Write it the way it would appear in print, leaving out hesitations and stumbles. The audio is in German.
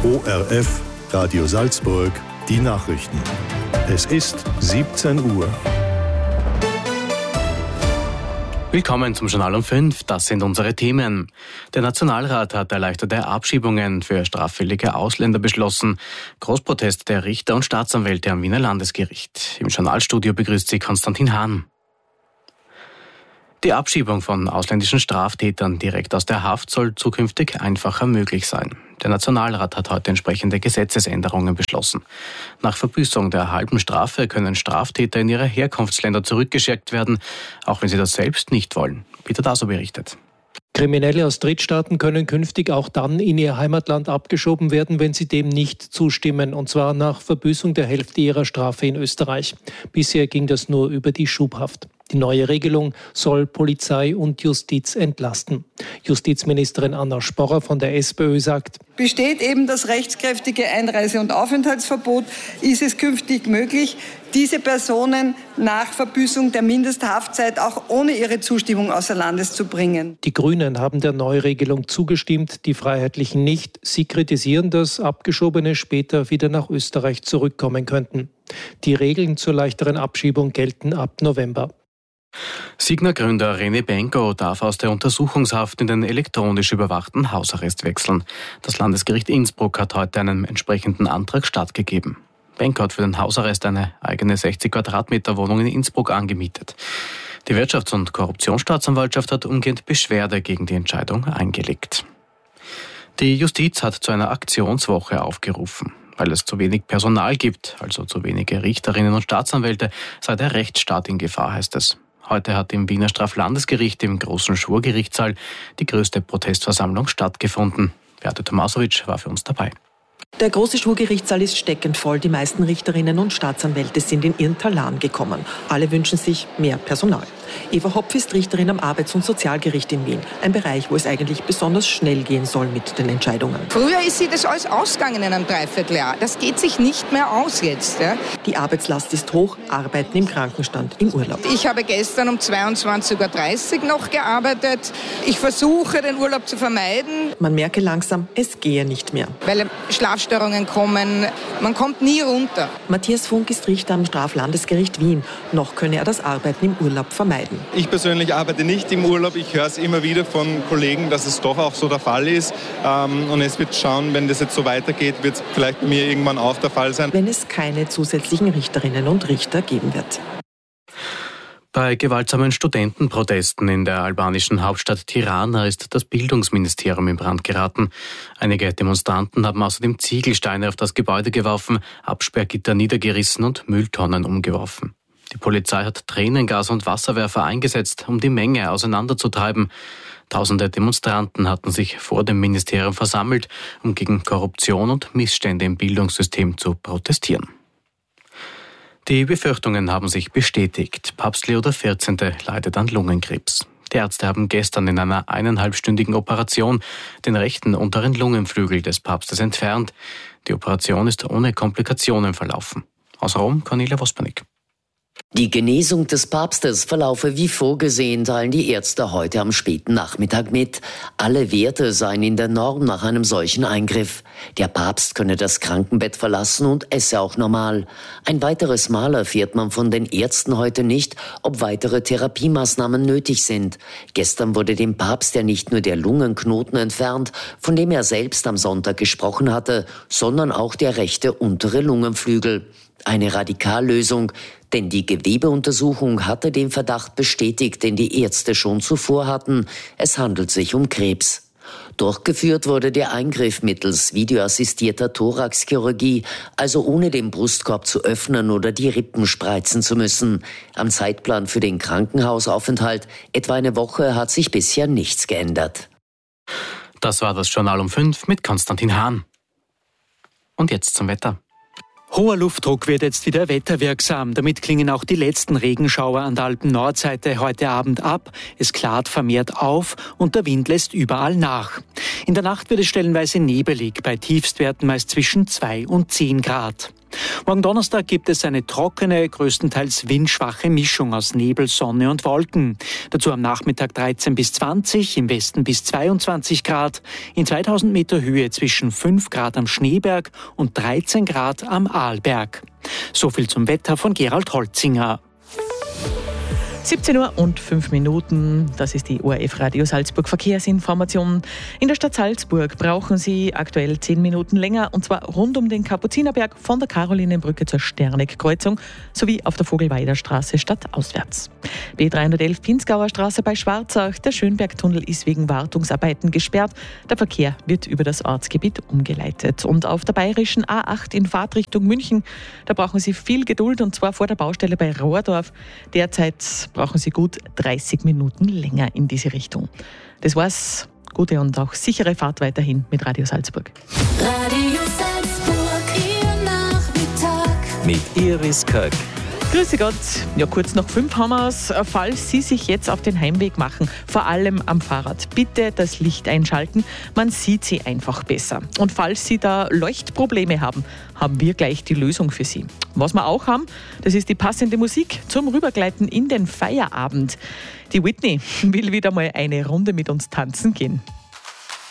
ORF, Radio Salzburg, die Nachrichten. Es ist 17 Uhr. Willkommen zum Journal um 5. Das sind unsere Themen. Der Nationalrat hat erleichterte Abschiebungen für straffällige Ausländer beschlossen. Großprotest der Richter und Staatsanwälte am Wiener Landesgericht. Im Journalstudio begrüßt Sie Konstantin Hahn. Die Abschiebung von ausländischen Straftätern direkt aus der Haft soll zukünftig einfacher möglich sein. Der Nationalrat hat heute entsprechende Gesetzesänderungen beschlossen. Nach Verbüßung der halben Strafe können Straftäter in ihre Herkunftsländer zurückgeschickt werden, auch wenn sie das selbst nicht wollen. Peter Daso berichtet. Kriminelle aus Drittstaaten können künftig auch dann in ihr Heimatland abgeschoben werden, wenn sie dem nicht zustimmen, und zwar nach Verbüßung der Hälfte ihrer Strafe in Österreich. Bisher ging das nur über die Schubhaft. Die neue Regelung soll Polizei und Justiz entlasten. Justizministerin Anna Sporrer von der SPÖ sagt: Besteht eben das rechtskräftige Einreise- und Aufenthaltsverbot, ist es künftig möglich, diese Personen nach Verbüßung der Mindesthaftzeit auch ohne ihre Zustimmung außer Landes zu bringen. Die Grünen haben der Neuregelung zugestimmt, die Freiheitlichen nicht. Sie kritisieren, dass Abgeschobene später wieder nach Österreich zurückkommen könnten. Die Regeln zur leichteren Abschiebung gelten ab November. Signa-Gründer René Benko darf aus der Untersuchungshaft in den elektronisch überwachten Hausarrest wechseln. Das Landesgericht Innsbruck hat heute einen entsprechenden Antrag stattgegeben. Benko hat für den Hausarrest eine eigene 60 Quadratmeter Wohnung in Innsbruck angemietet. Die Wirtschafts- und Korruptionsstaatsanwaltschaft hat umgehend Beschwerde gegen die Entscheidung eingelegt. Die Justiz hat zu einer Aktionswoche aufgerufen. Weil es zu wenig Personal gibt, also zu wenige Richterinnen und Staatsanwälte, sei der Rechtsstaat in Gefahr, heißt es. Heute hat im Wiener Straflandesgericht im großen Schwurgerichtssaal die größte Protestversammlung stattgefunden. Beate Tomasowitsch war für uns dabei. Der große Schwurgerichtssaal ist steckend voll. Die meisten Richterinnen und Staatsanwälte sind in ihren Talan gekommen. Alle wünschen sich mehr Personal. Eva Hopf ist Richterin am Arbeits- und Sozialgericht in Wien. Ein Bereich, wo es eigentlich besonders schnell gehen soll mit den Entscheidungen. Früher ist sie das alles ausgegangen in einem Dreivierteljahr. Das geht sich nicht mehr aus jetzt. Ja? Die Arbeitslast ist hoch, Arbeiten im Krankenstand, im Urlaub. Ich habe gestern um 22.30 Uhr noch gearbeitet. Ich versuche, den Urlaub zu vermeiden. Man merke langsam, es gehe nicht mehr. Weil Schlafstörungen kommen, man kommt nie runter. Matthias Funk ist Richter am Straflandesgericht Wien. Noch könne er das Arbeiten im Urlaub vermeiden. Ich persönlich arbeite nicht im Urlaub. Ich höre es immer wieder von Kollegen, dass es doch auch so der Fall ist. Und es wird schauen, wenn das jetzt so weitergeht, wird es vielleicht bei mir irgendwann auch der Fall sein. Wenn es keine zusätzlichen Richterinnen und Richter geben wird. Bei gewaltsamen Studentenprotesten in der albanischen Hauptstadt Tirana ist das Bildungsministerium in Brand geraten. Einige Demonstranten haben außerdem Ziegelsteine auf das Gebäude geworfen, Absperrgitter niedergerissen und Mülltonnen umgeworfen. Die Polizei hat Tränengas und Wasserwerfer eingesetzt, um die Menge auseinanderzutreiben. Tausende Demonstranten hatten sich vor dem Ministerium versammelt, um gegen Korruption und Missstände im Bildungssystem zu protestieren. Die Befürchtungen haben sich bestätigt. Papst Leo XIV. Leidet an Lungenkrebs. Die Ärzte haben gestern in einer 1,5-stündigen Operation den rechten unteren Lungenflügel des Papstes entfernt. Die Operation ist ohne Komplikationen verlaufen. Aus Rom, Cornelia Wospernik. Die Genesung des Papstes verlaufe wie vorgesehen, teilen die Ärzte heute am späten Nachmittag mit. Alle Werte seien in der Norm nach einem solchen Eingriff. Der Papst könne das Krankenbett verlassen und esse auch normal. Ein weiteres Mal erfährt man von den Ärzten heute nicht, ob weitere Therapiemaßnahmen nötig sind. Gestern wurde dem Papst ja nicht nur der Lungenknoten entfernt, von dem er selbst am Sonntag gesprochen hatte, sondern auch der rechte untere Lungenflügel. Eine Radikallösung, denn die Gewebeuntersuchung hatte den Verdacht bestätigt, den die Ärzte schon zuvor hatten. Es handelt sich um Krebs. Durchgeführt wurde der Eingriff mittels videoassistierter Thoraxchirurgie, also ohne den Brustkorb zu öffnen oder die Rippen spreizen zu müssen. Am Zeitplan für den Krankenhausaufenthalt, etwa eine Woche, hat sich bisher nichts geändert. Das war das Journal um 5 mit Konstantin Hahn. Und jetzt zum Wetter. Hoher Luftdruck wird jetzt wieder wetterwirksam. Damit klingen auch die letzten Regenschauer an der Alpen-Nordseite heute Abend ab. Es klart vermehrt auf und der Wind lässt überall nach. In der Nacht wird es stellenweise nebelig, bei Tiefstwerten meist zwischen 2 und 10 Grad. Morgen Donnerstag gibt es eine trockene, größtenteils windschwache Mischung aus Nebel, Sonne und Wolken. Dazu am Nachmittag 13 bis 20, im Westen bis 22 Grad, in 2000 Meter Höhe zwischen 5 Grad am Schneeberg und 13 Grad am Arlberg. So viel zum Wetter von Gerald Holzinger. 17:05 Uhr, das ist die ORF Radio Salzburg Verkehrsinformation. In der Stadt Salzburg brauchen Sie aktuell 10 Minuten länger, und zwar rund um den Kapuzinerberg von der Karolinenbrücke zur Sterneck-Kreuzung sowie auf der Vogelweider Straße stadtauswärts. B311 Pinzgauer Straße bei Schwarzach, der Schönbergtunnel ist wegen Wartungsarbeiten gesperrt. Der Verkehr wird über das Ortsgebiet umgeleitet. Und auf der bayerischen A8 in Fahrtrichtung München, da brauchen Sie viel Geduld, und zwar vor der Baustelle bei Rohrdorf. Derzeit brauchen Sie gut 30 Minuten länger in diese Richtung. Das war's. Gute und auch sichere Fahrt weiterhin mit Radio Salzburg. Radio Salzburg, Ihr Nachmittag. Mit Iris Köck. Grüße Gott. Ja, kurz nach 5 haben wir es. Falls Sie sich jetzt auf den Heimweg machen, vor allem am Fahrrad, bitte das Licht einschalten. Man sieht Sie einfach besser. Und falls Sie da Leuchtprobleme haben, haben wir gleich die Lösung für Sie. Was wir auch haben, das ist die passende Musik zum Rübergleiten in den Feierabend. Die Whitney will wieder mal eine Runde mit uns tanzen gehen.